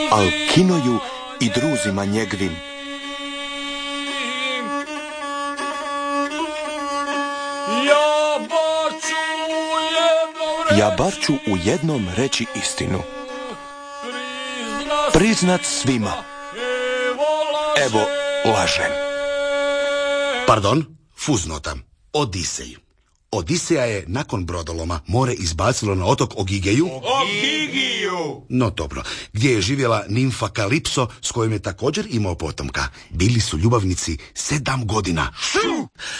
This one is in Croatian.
Alkinoju i druzima njegovim. Ja bar ću u jednom reći istinu. Priznat svima. Evo, lažem. Pardon, fusnota. Odisej. Odiseja je nakon brodoloma more izbacilo na otok Ogigeju. Ogigiju! No dobro, gdje je živjela nimfa Kalipso s kojom je također imao potomka. Bili su ljubavnici 7 godina.